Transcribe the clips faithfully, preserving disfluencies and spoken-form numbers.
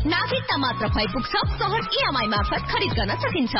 नागरिकता मात्र भइ पुग्छ, सहज ईएमआई मार्फत खरिद गर्न सकिन्छ।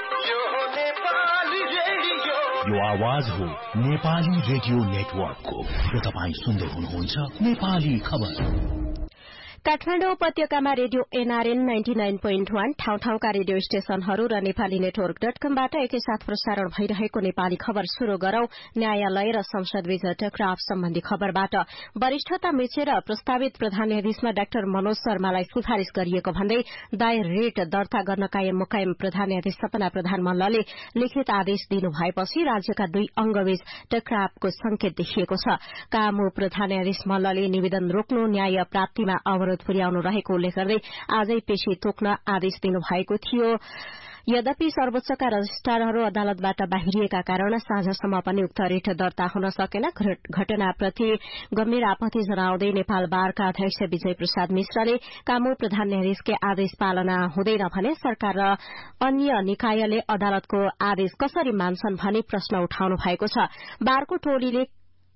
यो आवाज हो नेपाली रेडियो नेटवर्कको र तपाईं सुन्दै हुनुहुन्छ नेपाली खबर। काठमाडौँ उपत्यकामा radio NRN ninety nine point one ठाउँ ठाउँका रेडियो स्टेशनहरू र नेपाली नेटवर्क डट कमबाट एकैसाथ प्रसारण भइरहेको नेपाली खबर शुरू गरौं। न्यायालय र संसदबीच टकराव सम्बन्धी खबरबाट वरिष्ठता मिचेर प्रस्तावित प्रधान न्यायाधीशमा डाक्टर मनोज शर्मालाई सिफारिश गरिएको भन्दै दायर रिट दर्ता गर्न कायम मुकायम प्रधान न्यायाधीश सपना प्रधान मल्लले लिखित आदेश दिनु भएपछि राज्यका दुई अंगबीच टकरावको संकेत देखिएको छ। कामु प्रधान न्यायाधीश मल्लले निवेदन रोक्नु, न्याय प्राप्तिमा अवरोध पुर्याउनु रहेको उल्लेख गर्दै आजै पेशी तोक्न आदेश दिनु भएको थियो। यद्यपि सर्वोच्चका रजिस्ट्रारहरू अदालतबाट बाहिरिएका कारण साँझसम्म पनि उक्त रिट दर्ता हुन सकेन। घटनाप्रति गम्भीर आपत्ति जनाउँदै नेपाल बारका अध्यक्ष विजय प्रसाद मिश्रले कामु प्रधान न्यायाधीशकै आदेश पालना हुँदैन भने सरकार र अन्य निकायले अदालतको आदेश कसरी मान्छन् भनी प्रश्न उठाउनु भएको छ। बारको टोलीले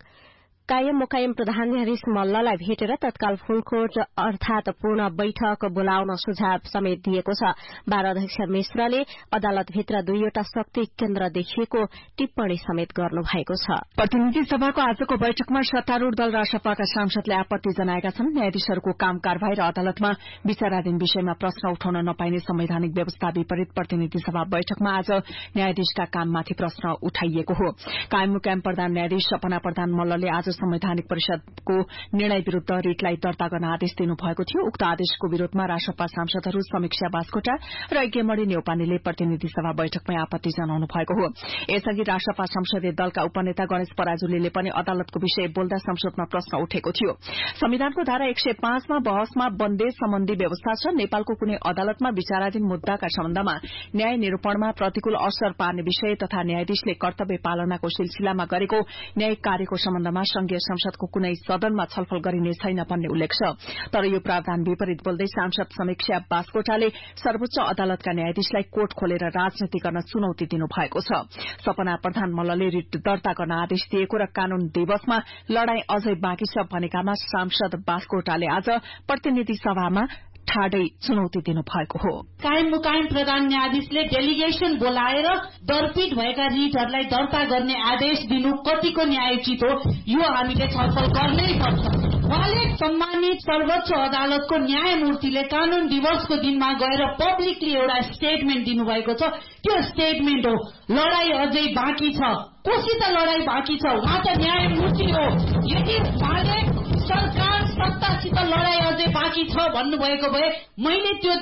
कायम मुकायम प्रधान न्यायाधीश मल्ललाई भेटेर तत्काल फुलकोट अर्थात पूर्ण बैठक बोलाउन सुझाव समेत दिएको छ। बार अध्यक्ष मिश्रले अदालतभित्र दुईवटा शक्ति केन्द्र देखिएको टिप्पणी समेत गर्नु भएको छ। प्रतिनिधि सभाको आजको बैठकमा सत्तारूढ़ दल रासपाका सांसदले आपत्ति जनाएका छन्। न्यायाधीशहरूको काम कारवाही र अदालतमा विचाराधीन विषयमा प्रश्न उठाउन नपाइने संवैधानिक व्यवस्था विपरीत प्रतिनिधि सभा बैठकमा आज न्यायाधीशका काममाथि प्रश्न उठाइएको हो। कायम मुकायम प्रधान न्यायाधीश सपना प्रधान मल्लले आज संवैधानिक परिषदको निर्णय विरूद्ध रिटलाई दर्ता गर्न आदेश दिनुभएको थियो। उक्त आदेशको विरोधमा रासपा सांसदहरू समीक्षा बास्कोटा र यज्ञमणि न्यौपानेले प्रतिनिधि सभा बैठकमै आपत्ति जनाउनु भएको हो। यसअघि रासपा संसदीय दलका उपनेता गणेश पराजुलीले पनि अदालतको विषय बोल्दा संसदमा प्रश्न उठेको थियो। संविधानको धारा एक सय पाँचमा बहसमा बन्देज सम्बन्धी व्यवस्था छ। नेपालको कुनै अदालतमा विचाराधीन मुद्दाका सम्बन्धमा न्याय निरूपणमा प्रतिकूल असर पार्ने विषय तथा न्यायाधीशले कर्तव्य पालनाको सिलसिलामा गरेको न्यायिक कार्यको सम्बन्धमा संघीय संसदको कुनै सदनमा छलफल गरिने छैन भन्ने उल्लेख छ। तर यो प्रावधान विपरीत बोल्दै सांसद समीक्षा बास्कोटाले सर्वोच्च अदालतका न्यायाधीशलाई कोर्ट खोलेर राजनीति गर्न चुनौती दिनु भएको छ। सपना प्रधान मल्लले रिट दर्ता गर्न आदेश दिएको र कानून दिवसमा लड़ाई अझै बाँकी छ भनेकामा सांसद बास्कोटाले आज प्रतिनिधि सभामा ठाडै चुनौती दिनु भएको हो। कायम मुकायम प्रधान न्यायाधीशले डेलिगेशन बोलाएर दरपीठ भएका रिटहरूलाई दर्ता गर्ने आदेश दिनु कतिको न्यायोचित हो, यो हामीले छलफल गर्नै पर्छ। उहाँले सम्मानित सर्वोच्च अदालतको न्यायमूर्तिले कानून दिवसको दिनमा गएर पब्लिकली एउटा स्टेटमेन्ट दिनुभएको छ। त्यो स्टेटमेन्ट हो लड़ाई अझै बाँकी छ। कोसित लड़ाई बाँकी छ, उहाँ त न्यायमूर्ति हो। यदि उहाँले सरकार सत्तासित लड़ाई अझै बाँकी छ भन्नुभएको भए मैले त्यो